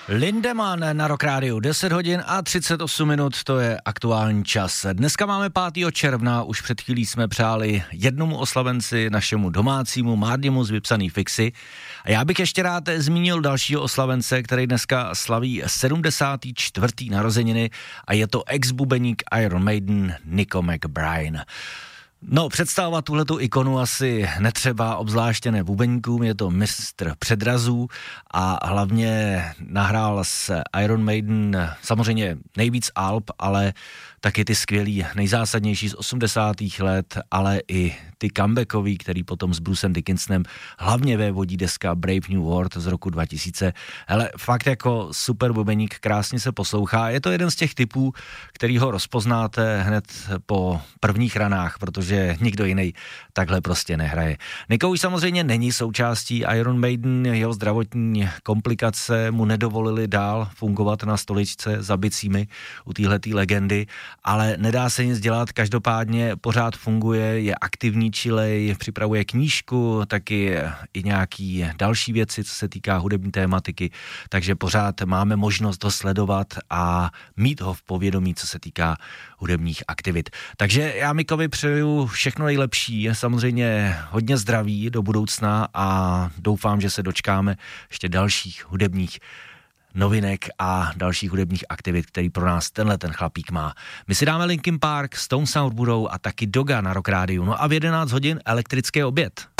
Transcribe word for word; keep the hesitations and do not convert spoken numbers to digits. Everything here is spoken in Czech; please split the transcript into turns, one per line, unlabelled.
Lindemann na Rock Rádiu, deset hodin a třicet osm minut, to je aktuální čas. Dneska máme pátého června, už před chvílí jsme přáli jednomu oslavenci, našemu domácímu Mardimu z Vypsaný fixy. A já bych ještě rád zmínil dalšího oslavence, který dneska slaví sedmdesáté čtvrté narozeniny a je to ex-bubeník Iron Maiden Nico McBrain. No, představovat tuhletu ikonu asi netřeba, obzvláště ne bubeníkům, je to mistr předrazů a hlavně nahrál s Iron Maiden samozřejmě nejvíc alb, ale taky ty skvělý, nejzásadnější z osmdesátých let, ale i ty comebackový, který potom s Brucem Dickinsonem hlavně vévodí deska Brave New World z roku dva tisíce. Hele, fakt jako super bubeník, krásně se poslouchá. Je to jeden z těch typů, který ho rozpoznáte hned po prvních ranách, protože nikdo jiný takhle prostě nehraje. Nico už samozřejmě není součástí Iron Maiden, jeho zdravotní komplikace mu nedovolily dál fungovat na stoličce za bicími u téhletý legendy, ale nedá se nic dělat, každopádně pořád funguje, je aktivní čilej, připravuje knížku, taky i nějaký další věci, co se týká hudební tématiky, takže pořád máme možnost ho sledovat a mít ho v povědomí, co se týká hudebních aktivit. Takže já Mikovi přeju všechno nejlepší, samozřejmě hodně zdraví do budoucna a doufám, že se dočkáme ještě dalších hudebních novinek a dalších hudebních aktivit, který pro nás tenhle ten chlapík má. My si dáme Linkin Park, Stone Sour budou a taky Doga na Rock Rádiu. No a v jedenáct hodin elektrický oběd.